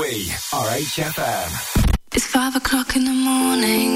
We are HFM. It's 5 o'clock in the morning.